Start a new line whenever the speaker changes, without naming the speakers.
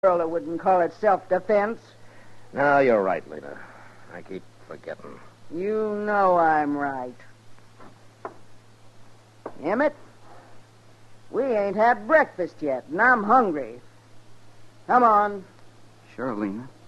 girl that wouldn't call it self-defense.
No, you're right, Lena. I keep forgetting.
You know I'm right. Emmett, we ain't had breakfast yet, and I'm hungry. Come on.
Sure, Lena.